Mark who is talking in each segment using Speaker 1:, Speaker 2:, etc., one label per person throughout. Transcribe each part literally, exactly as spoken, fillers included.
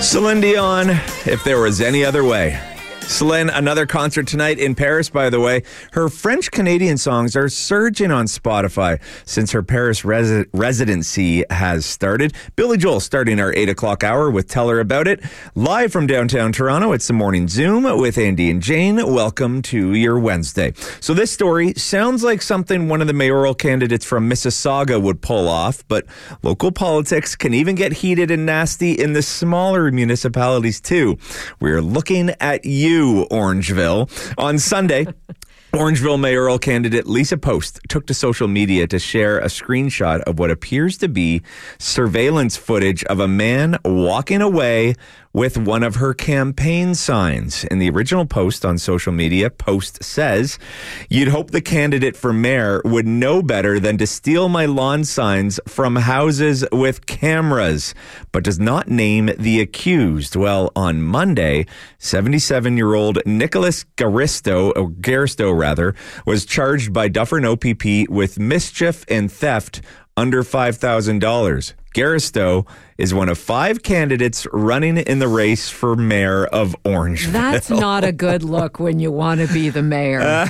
Speaker 1: Celine Dion, If There Was Any Other Way. Celine, another concert tonight in Paris, by the way. Her French-Canadian songs are surging on Spotify since her Paris resi- residency has started. Billy Joel starting our eight o'clock hour with Tell Her About It. Live from downtown Toronto, it's the Morning Zoom with Andy and Jane. Welcome to your Wednesday. So this story sounds like something one of the mayoral candidates from Mississauga would pull off, but local politics can even get heated and nasty in the smaller municipalities too. We're looking at you, Orangeville. On Sunday, Orangeville mayoral candidate Lisa Post took to social media to share a screenshot of what appears to be surveillance footage of a man walking away with one of her campaign signs. In the original post on social media, Post says, "You'd hope the candidate for mayor would know better than to steal my lawn signs from houses with cameras," but does not name the accused. Well, on Monday, seventy-seven-year-old Nicholas Garisto, or Garisto rather, was charged by Dufferin O P P with mischief and theft under five thousand dollars. Garisto is one of five candidates running in the race for mayor of Orangeville.
Speaker 2: That's not a good look when you want to be the mayor. Uh,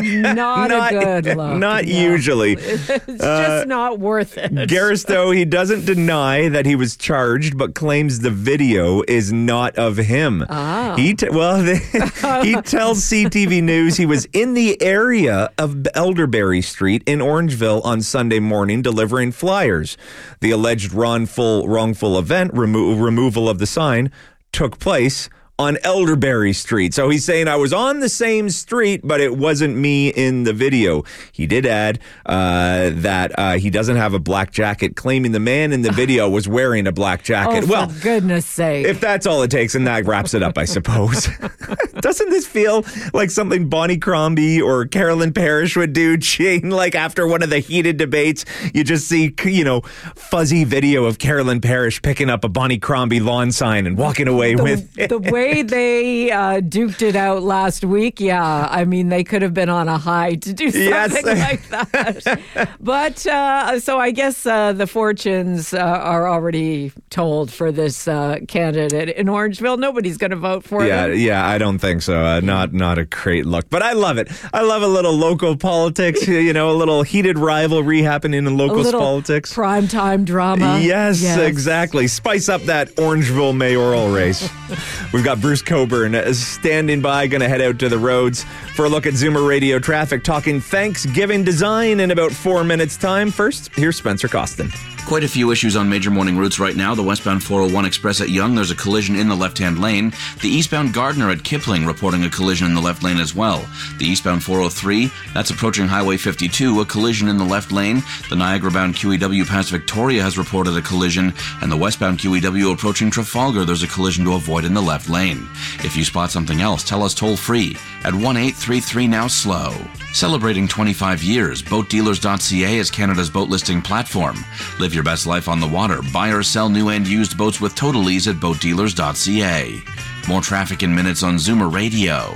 Speaker 2: not, not a good look.
Speaker 1: Not
Speaker 2: no.
Speaker 1: usually.
Speaker 2: It's just
Speaker 1: uh,
Speaker 2: not worth it.
Speaker 1: Garisto, he doesn't deny that he was charged, but claims the video is not of him.
Speaker 2: Ah.
Speaker 1: He t- well, they, he tells C T V News he was in the area of Elderberry Street in Orangeville on Sunday morning delivering flyers. The alleged wrongful, wrongful event, remo- removal of the sign, took place on Elderberry Street. So he's saying I was on the same street, but it wasn't me in the video. He did add uh, that uh, he doesn't have a black jacket, claiming the man in the video was wearing a black jacket.
Speaker 2: Oh,
Speaker 1: well,
Speaker 2: for goodness sake.
Speaker 1: If that's all it takes, and that wraps it up, I suppose. Doesn't this feel like something Bonnie Crombie or Carolyn Parrish would do, Jane? Like after one of the heated debates, you just see, you know, fuzzy video of Carolyn Parrish picking up a Bonnie Crombie lawn sign and walking away
Speaker 2: the,
Speaker 1: with it.
Speaker 2: The way they uh, duked it out last week, yeah, I mean, they could have been on a high to do something
Speaker 1: yes.
Speaker 2: like that. But uh, so I guess uh, the fortunes uh, are already told for this uh, candidate in Orangeville. Nobody's going to vote for
Speaker 1: yeah,
Speaker 2: him.
Speaker 1: Yeah, I don't think so. Uh, not not a great look, but I love it. I love a little local politics. You know, a little heated rivalry happening in local
Speaker 2: a little
Speaker 1: politics.
Speaker 2: Primetime drama.
Speaker 1: Yes,
Speaker 2: yes,
Speaker 1: exactly. Spice up that Orangeville mayoral race. We've got Bruce Coburn standing by, going to head out to the roads for a look at Zoomer Radio traffic, talking Thanksgiving design in about four minutes' time. First, here's Spencer Costin.
Speaker 3: Quite a few issues on major morning routes right now. The westbound four oh one Express at Yonge, there's a collision in the left-hand lane. The eastbound Gardner at Kipling reporting a collision in the left lane as well. The eastbound four oh three, that's approaching Highway fifty-two, a collision in the left lane. The Niagara-bound Q E W past Victoria has reported a collision, and the westbound Q E W approaching Trafalgar, there's a collision to avoid in the left lane. If you spot something else, tell us toll-free at one eight three three now slow. Celebrating twenty-five years, boat dealers dot c a is Canada's boat listing platform. Live your best life on the water. Buy or sell new and used boats with total ease at boat dealers dot c a. More traffic in minutes on Zoomer Radio.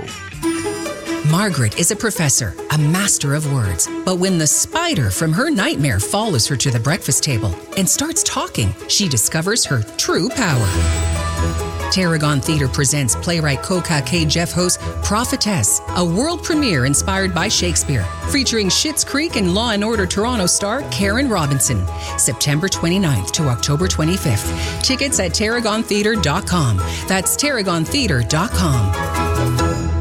Speaker 4: Margaret is a professor, a master of words. But when the spider from her nightmare follows her to the breakfast table and starts talking, she discovers her true power. Tarragon Theatre presents playwright Coca K. Jeff Ho's Prophetess, a world premiere inspired by Shakespeare, featuring Schitt's Creek and Law and Order Toronto star Karen Robinson. September twenty-ninth to October twenty-fifth. Tickets at tarragon theatre dot com. That's tarragon theatre dot com.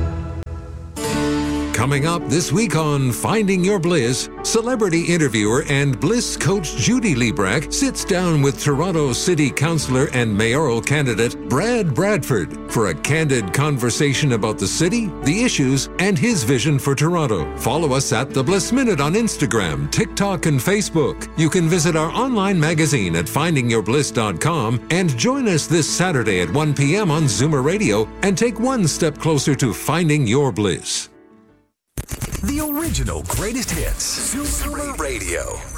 Speaker 5: Coming up this week on Finding Your Bliss, celebrity interviewer and Bliss coach Judy Liebrecht sits down with Toronto City Councillor and mayoral candidate Brad Bradford for a candid conversation about the city, the issues, and his vision for Toronto. Follow us at The Bliss Minute on Instagram, TikTok, and Facebook. You can visit our online magazine at finding your bliss dot com and join us this Saturday at one p.m. on Zoomer Radio and take one step closer to finding your bliss.
Speaker 6: The original greatest hits. Zoomer Radio.